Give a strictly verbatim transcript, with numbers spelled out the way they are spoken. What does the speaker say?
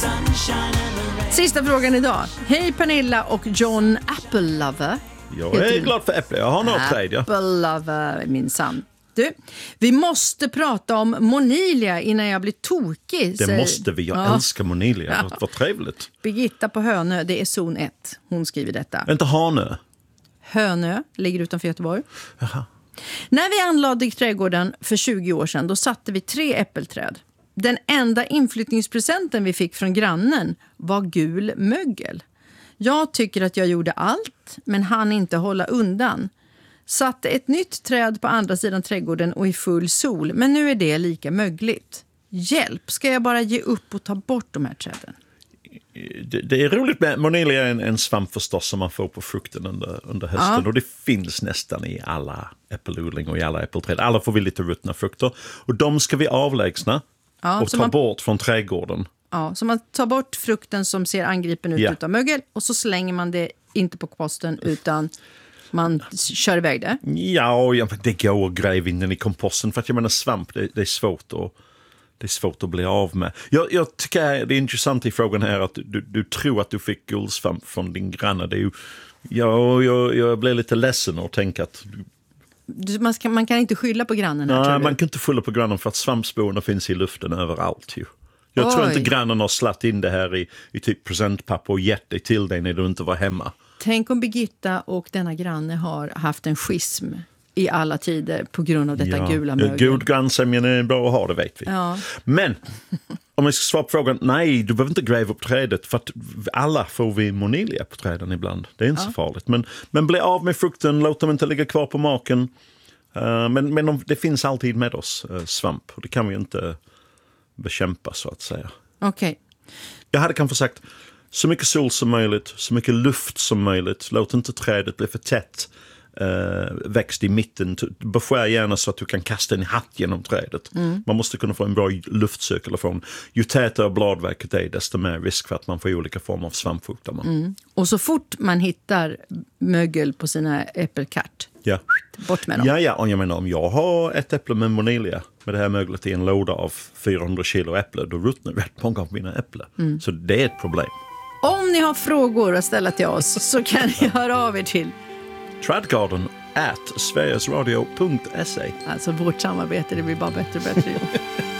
Sista frågan idag. Hej Pernilla och John Apple Lover. Jag är glad för äpple. Jag har några träd. Ja. Apple Lover, minsann. Du, vi måste prata om Monilia innan jag blir tokig. Det säger... måste vi. Jag ja. älskar Monilia. Ja. Vad trevligt. Birgitta på Hönö, det är zon ett. Hon skriver detta. Inte Hanö. Hönö ligger utanför Göteborg. Jaha. När vi anlade trädgården för tjugo år sedan, då satte vi tre äppelträd. Den enda inflyttningspresenten vi fick från grannen var gul mögel. Jag tycker att jag gjorde allt, men hann inte hålla undan. Satte ett nytt träd på andra sidan trädgården och i full sol, men nu är det lika mögligt. Hjälp, ska jag bara ge upp och ta bort de här träden? Det, det är roligt med Monilia är en, en svamp förstås som man får på frukten under, under hösten. Ja. Och det finns nästan i alla äppelodling och i alla äppelträd. Alla får vi lite ruttna frukter. Och de ska vi avlägsna ja, och ta man, bort från trädgården. Ja, så man tar bort frukten som ser angripen ut ja. utav mögel och så slänger man det inte på komposten utan man kör iväg det. Ja, ja det går att gräva in den i komposten för att jag menar svamp, det, det är svårt att Det är svårt att bli av med. Jag, jag tycker det är intressant i frågan här att du, du tror att du fick guldsvamp från din granne. Det är ju, ja, jag, jag blir lite ledsen och tänker att... Du, man, ska, man kan inte skylla på grannen här, nej, tror du? Man kan inte skylla på grannen för att svampsporerna finns i luften överallt. Ju. Jag Oj. tror inte grannen har slatt in det här i, i typ presentpapper och gett dig till dig när du inte var hemma. Tänk om Birgitta och denna granne har haft en schism i alla tider på grund av detta ja. gula mögel. God grannsämjan är bra att ha, det vet vi. Ja. Men om jag ska svara på frågan, nej, du behöver inte gräva upp trädet för att alla får vi Monilia på träden ibland. Det är inte ja. så farligt. Men, men bli av med frukten, låt dem inte ligga kvar på marken. Uh, men men de, det finns alltid med oss, uh, svamp. Och det kan vi inte bekämpa så att säga. Okej. Okay. Jag hade kanske sagt så mycket sol som möjligt, så mycket luft som möjligt. Låt inte trädet bli för tätt. Uh, växt i mitten, beskär gärna så att du kan kasta en hatt genom trädet. Mm. Man måste kunna få en bra luftcirkulation. Ju tätare bladverket är, desto mer risk för att man får olika former av svampsjukdomar. Mm. Och så fort man hittar mögel på sina äppelkart, ja. bort med dem. Ja, ja, och jag menar om jag har ett äpple med Monilia med det här möglet i en låda av fyrahundra kilo äpple, då ruttnar rätt många av mina äpplen. Mm. Så det är ett problem. Om ni har frågor att ställa till oss så kan ni höra av er till tradgarden at sverigesradio punkt se. Alltså vårt samarbete, det blir bara bättre och bättre.